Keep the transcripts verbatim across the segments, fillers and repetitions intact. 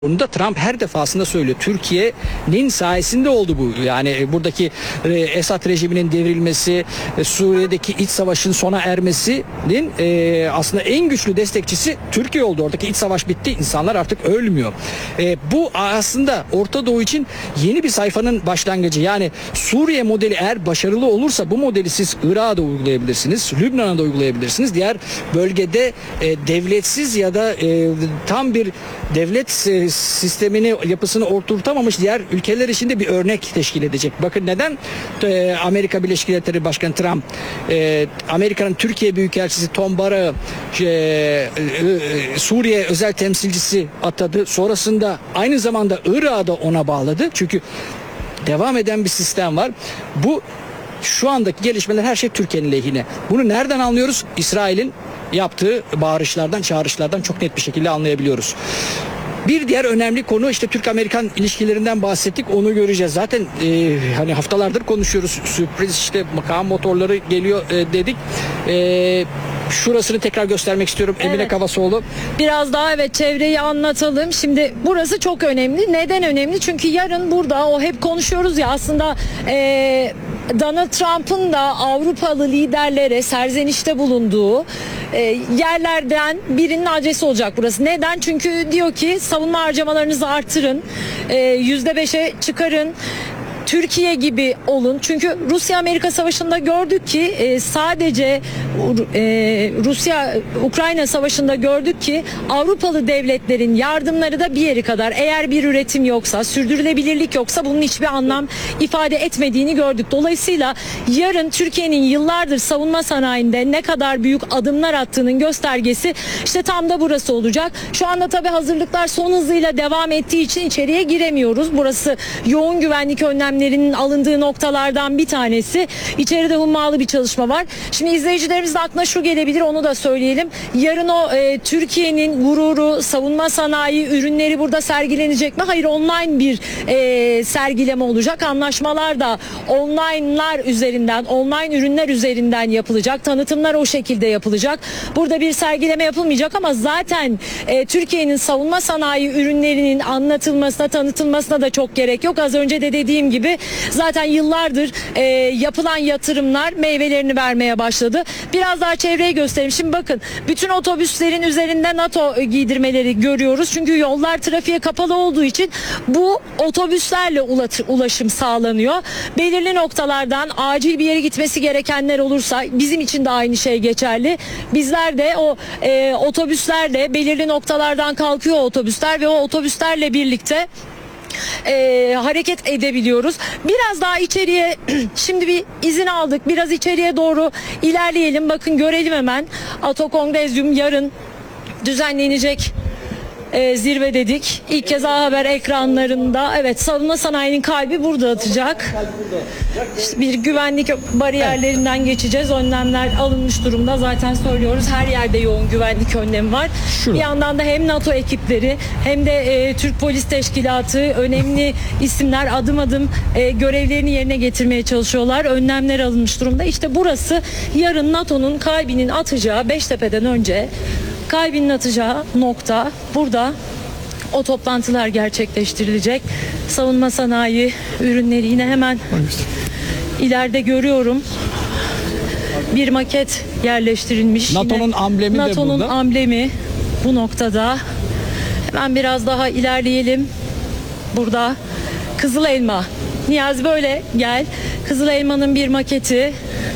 Bunu da Trump her defasında söylüyor. Türkiye'nin sayesinde oldu bu. Yani buradaki Esad rejiminin devrilmesi, Suriye'deki iç savaşın sona ermesinin e, aslında en güçlü destekçisi Türkiye oldu. Oradaki iç savaş bitti. İnsanlar artık ölmüyor. E, bu aslında Orta Doğu için yeni bir sayfanın başlangıcı. Yani Suriye modeli eğer başarılı olursa bu modeli siz Irak'a da uygulayabilirsiniz. Lübnan'a da uygulayabilirsiniz. Diğer bölgede e, devletsiz ya da e, tam bir devlet e, sistemini, yapısını oturtamamış diğer ülkeler için de bir örnek teşkil edecek. Bakın neden e, Amerika Birleşik Devletleri Başkanı Trump, e, Amerika'nın Türkiye Büyükelçisi Tom Barrack'ı e, e, Suriye özel temsilcisi atadı. Sonrasında aynı zamanda Irak'ı da ona bağladı. Çünkü devam eden bir sistem var. Bu şu andaki gelişmeler her şey Türkiye'nin lehine. Bunu nereden anlıyoruz? İsrail'in yaptığı bağırışlardan, çağrışlardan çok net bir şekilde anlayabiliyoruz. Bir diğer önemli konu işte Türk-Amerikan ilişkilerinden bahsettik, onu göreceğiz. Zaten e, hani haftalardır konuşuyoruz, sürpriz işte makam motorları geliyor e, dedik. E, şurasını tekrar göstermek istiyorum, evet. Emine Kavasoğlu. Biraz daha evet çevreyi anlatalım. Şimdi burası çok önemli. Neden önemli? Çünkü yarın burada o hep konuşuyoruz ya aslında e, Donald Trump'ın da Avrupalı liderlere serzenişte bulunduğu e, yerlerden birinin adresi olacak burası. Neden? Çünkü diyor ki savunma harcamalarınızı artırın, e, yüzde beşe çıkarın. Türkiye gibi olun. Çünkü Rusya-Amerika Savaşı'nda gördük ki e, sadece e, Rusya-Ukrayna Savaşı'nda gördük ki Avrupalı devletlerin yardımları da bir yeri kadar, eğer bir üretim yoksa, sürdürülebilirlik yoksa bunun hiçbir anlam ifade etmediğini gördük. Dolayısıyla yarın Türkiye'nin yıllardır savunma sanayinde ne kadar büyük adımlar attığının göstergesi işte tam da burası olacak. Şu anda tabii hazırlıklar son hızıyla devam ettiği için içeriye giremiyoruz. Burası yoğun güvenlik önlemlerinin alındığı noktalardan bir tanesi. İçeride hummalı bir çalışma var. Şimdi izleyicilerimizin aklına şu gelebilir, onu da söyleyelim. Yarın o e, Türkiye'nin gururu, savunma sanayi ürünleri burada sergilenecek mi? Hayır, online bir e, sergileme olacak. Anlaşmalar da online'lar üzerinden, online ürünler üzerinden yapılacak. Tanıtımlar o şekilde yapılacak. Burada bir sergileme yapılmayacak ama zaten e, Türkiye'nin savunma sanayi ürünlerinin anlatılmasına, tanıtılmasına da çok gerek yok. Az önce de dediğim gibi zaten yıllardır e, yapılan yatırımlar meyvelerini vermeye başladı. Biraz daha çevreyi göstereyim. Şimdi bakın, bütün otobüslerin üzerinde NATO giydirmeleri görüyoruz. Çünkü yollar trafiğe kapalı olduğu için bu otobüslerle ulaşım sağlanıyor. Belirli noktalardan acil bir yere gitmesi gerekenler olursa bizim için de aynı şey geçerli. Bizler de o e, otobüslerle belirli noktalardan kalkıyor otobüsler ve o otobüslerle birlikte Ee, hareket edebiliyoruz. Biraz daha içeriye şimdi bir izin aldık. Biraz içeriye doğru ilerleyelim. Bakın görelim hemen. Ato Kongrezyum yarın düzenlenecek e, zirve dedik. İlk kez A Haber ekranlarında. Evet, savunma sanayinin kalbi burada atacak. İşte bir güvenlik bariyerlerinden geçeceğiz. Önlemler alınmış durumda. Zaten söylüyoruz, her yerde yoğun güvenlik önlemi var. Şurada. Bir yandan da hem NATO ekipleri hem de e, Türk Polis Teşkilatı, önemli isimler adım adım e, görevlerini yerine getirmeye çalışıyorlar. Önlemler alınmış durumda. İşte burası yarın NATO'nun kalbinin atacağı, Beştepe'den önce kalbinin atacağı nokta. Burada o toplantılar gerçekleştirilecek. Savunma sanayi ürünleri yine hemen ileride görüyorum. Bir maket yerleştirilmiş. NATO'nun amblemi de NATO'nun burada. amblemi bu noktada. Hemen biraz daha ilerleyelim. Burada Kızıl Elma. Niyazi böyle gel. Kızıl Elma'nın bir maketi.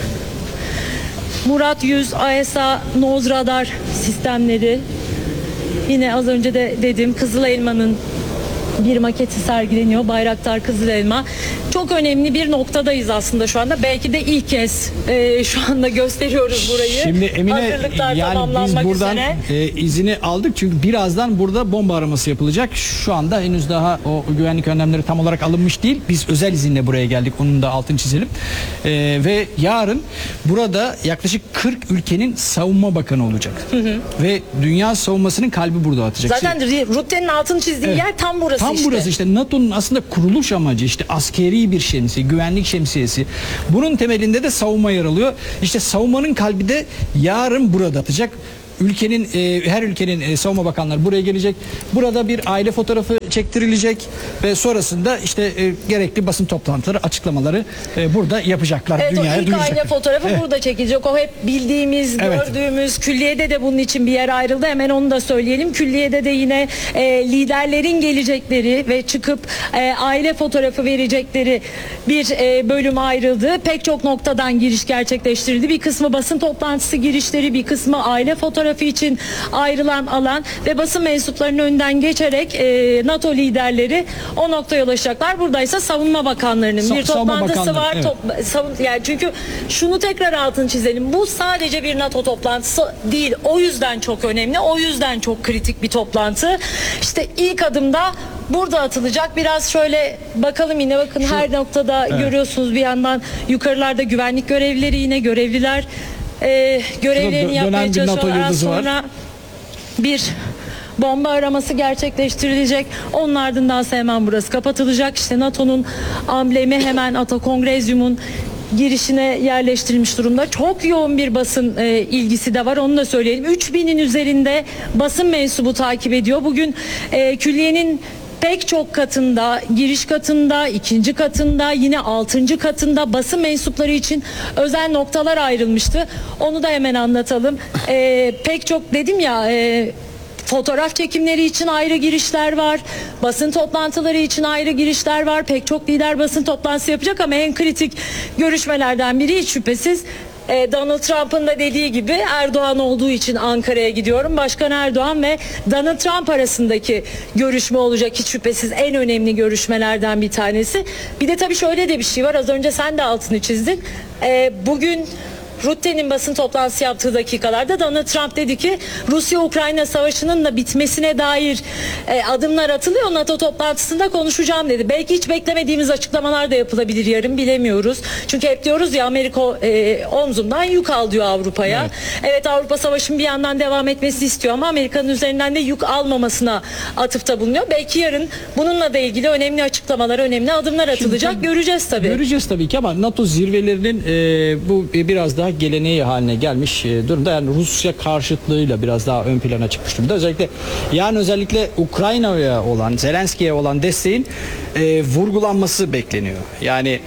Murat yüz A S A Nose radar sistemleri. Yine az önce de dedim, Kızıl Elma'nın bir maketi sergileniyor. Bayraktar Kızıl Elma. Çok önemli bir noktadayız aslında şu anda. Belki de ilk kez e, şu anda gösteriyoruz burayı. Şimdi Emine, hazırlıklar yani tamamlanmak biz buradan üzere. E, izini aldık çünkü birazdan burada bomba araması yapılacak. Şu anda henüz daha o güvenlik önlemleri tam olarak alınmış değil. Biz özel izinle buraya geldik. Onun da altını çizelim. E, ve yarın burada yaklaşık kırk ülkenin savunma bakanı olacak. Hı hı. Ve dünya savunmasının kalbi burada atacak. Zaten ruttenin altını çizdiği evet. yer tam burası tam işte. Tam burası işte NATO'nun aslında kuruluş amacı, işte askeri bir şemsiye, güvenlik şemsiyesi. Bunun temelinde de savunma yer alıyor. İşte savunmanın kalbi de yarın burada atacak. ülkenin e, her ülkenin e, savunma bakanları buraya gelecek. Burada bir aile fotoğrafı çektirilecek ve sonrasında işte e, gerekli basın toplantıları, açıklamaları e, burada yapacaklar. Evet, dünyaya o ilk duyuracaklar. aile fotoğrafı Evet. burada çekilecek. O hep bildiğimiz, Evet. gördüğümüz, külliyede de bunun için bir yer ayrıldı. Hemen onu da söyleyelim. Külliyede de yine e, liderlerin gelecekleri ve çıkıp e, aile fotoğrafı verecekleri bir e, bölüm ayrıldı. Pek çok noktadan giriş gerçekleştirildi. Bir kısmı basın toplantısı girişleri, bir kısmı aile fotoğrafı için ayrılan alan ve basın mensuplarının önünden geçerek e, NATO liderleri o noktaya ulaşacaklar. Buradaysa savunma bakanlarının Sa- bir savunma toplantısı bakanları, var. evet. Top- savun yani çünkü şunu tekrar altını çizelim. Bu sadece bir NATO toplantısı değil. O yüzden çok önemli. O yüzden çok kritik bir toplantı. İşte ilk adımda burada atılacak. Biraz şöyle bakalım yine bakın her noktada görüyorsunuz bir yandan yukarılarda güvenlik görevlileri yine görevliler e, görevlerini Dö- yapmaya dönen bir NATO çalışıyorlar. Az yıldızı var. sonra bir bomba araması gerçekleştirilecek. Onun ardından hemen burası kapatılacak. İşte NATO'nun amblemi hemen Ata Kongrezyum'un girişine yerleştirilmiş durumda. Çok yoğun bir basın e, ilgisi de var. Onu da söyleyelim. üç binin üzerinde basın mensubu takip ediyor. Bugün e, külliyenin pek çok katında, giriş katında, ikinci katında, yine altıncı katında basın mensupları için özel noktalar ayrılmıştı. Onu da hemen anlatalım. E, pek çok dedim ya e, fotoğraf çekimleri için ayrı girişler var. Basın toplantıları için ayrı girişler var. Pek çok lider basın toplantısı yapacak ama en kritik görüşmelerden biri hiç şüphesiz e, Donald Trump'ın da dediği gibi Erdoğan olduğu için Ankara'ya gidiyorum. Başkan Erdoğan ve Donald Trump arasındaki görüşme olacak hiç şüphesiz en önemli görüşmelerden bir tanesi. Bir de tabii şöyle de bir şey var. Az önce sen de altını çizdin. E, bugün Rutte'nin basın toplantısı yaptığı dakikalarda Donald Trump dedi ki Rusya-Ukrayna savaşının da bitmesine dair e, adımlar atılıyor. NATO toplantısında konuşacağım dedi. Belki hiç beklemediğimiz açıklamalar da yapılabilir yarın, bilemiyoruz. Çünkü hep diyoruz ya Amerika e, omzundan yük al diyor Avrupa'ya. Evet. evet Avrupa savaşın bir yandan devam etmesi istiyor ama Amerika'nın üzerinden de yük almamasına atıfta bulunuyor. Belki yarın bununla da ilgili önemli açıklamalar, önemli adımlar atılacak. Şimdi, göreceğiz tabii. Göreceğiz tabii ki ama NATO zirvelerinin e, bu biraz daha geleneği haline gelmiş e, durumda. Yani Rusya karşıtlığıyla biraz daha ön plana çıkmış durumda. Özellikle yani özellikle Ukrayna'ya olan, Zelenski'ye olan desteğin e, vurgulanması bekleniyor. Yani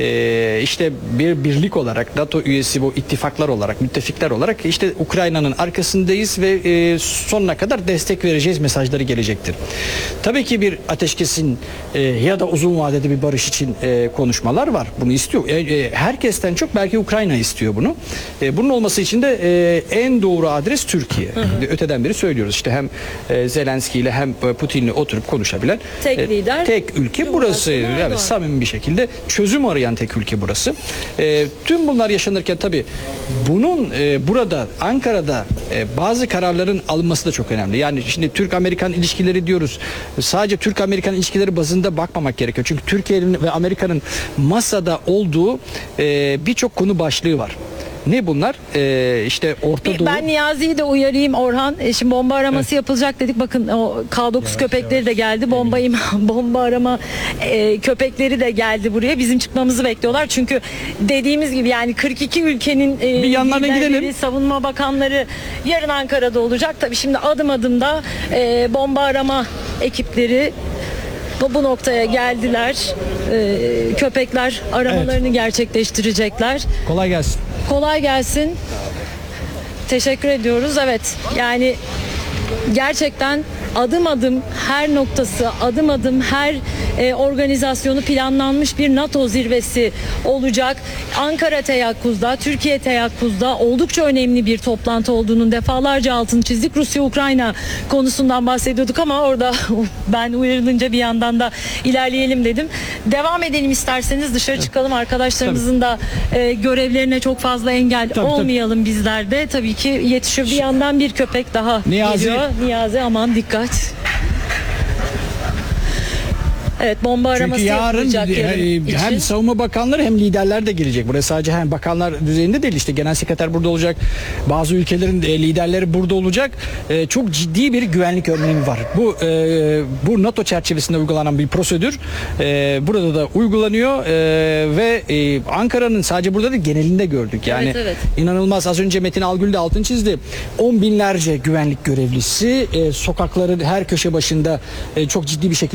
e, işte bir birlik olarak, NATO üyesi bu ittifaklar olarak, müttefikler olarak işte Ukrayna'nın arkasındayız ve e, sonuna kadar destek vereceğiz mesajları gelecektir. Tabii ki bir ateşkesin e, ya da uzun vadede bir barış için e, konuşmalar var. Bunu istiyor. E, e, herkesten çok belki Ukrayna istiyor bunu. E, bunun olması için de e, en doğru adres Türkiye. Hı hı. Öteden beri söylüyoruz. İşte hem e, Zelenski ile hem Putin'le oturup konuşabilen tek e, lider, tek ülke burası. Yani samimi bir şekilde çözüm arayan tek ülke burası. E, tüm bunlar yaşanırken tabii bunun e, burada Ankara'da e, bazı kararların alınması da çok önemli. Yani şimdi Türk-Amerikan ilişkileri diyoruz. Sadece Türk-Amerikan ilişkileri bazında bakmamak gerekiyor. Çünkü Türkiye'nin ve Amerika'nın masada olduğu e, birçok konu başlığı var. Ne bunlar? Ee, işte Orta Bir, Doğu. ben Niyazi'yi de uyarayım Orhan. E, şimdi bomba araması evet. yapılacak dedik. Bakın o K dokuz yavaş, köpekleri yavaş. de geldi. Bomba bomba arama e, köpekleri de geldi buraya. Bizim çıkmamızı bekliyorlar. Çünkü dediğimiz gibi yani kırk iki ülkenin e, bir yanlarına gidelim. Savunma bakanları yarın Ankara'da olacak. Tabii şimdi adım adım da e, bomba arama ekipleri bu, bu noktaya geldiler. E, köpekler aramalarını evet. gerçekleştirecekler. Kolay gelsin. Kolay gelsin. Teşekkür ediyoruz. Evet. Yani gerçekten adım adım her noktası, adım adım her e, organizasyonu planlanmış bir NATO zirvesi olacak. Ankara teyakkuzda, Türkiye teyakkuzda oldukça önemli bir toplantı olduğunun defalarca altını çizdik. Rusya-Ukrayna konusundan bahsediyorduk ama orada ben uyarılınca bir yandan da ilerleyelim dedim. Devam edelim isterseniz, dışarı çıkalım. Arkadaşlarımızın da e, görevlerine çok fazla engel tabii, olmayalım tabii. bizler de. Tabii ki yetişiyor. Bir yandan bir köpek daha Niyazi. geliyor. Niyazi aman dikkat. Evet, bomba araması Çünkü yarın yapılacak yarın e, için. hem savunma bakanları hem liderler de gelecek. Buraya sadece hem bakanlar düzeyinde değil, işte genel sekreter burada olacak. Bazı ülkelerin e, liderleri burada olacak. E, çok ciddi bir güvenlik önlemi var. Bu e, bu NATO çerçevesinde uygulanan bir prosedür. E, burada da uygulanıyor e, ve e, Ankara'nın sadece burada değil, genelinde gördük. Yani Evet, evet. inanılmaz. Az önce Metin Algül de altını çizdi. On binlerce güvenlik görevlisi e, sokakların her köşe başında e, çok ciddi bir şekilde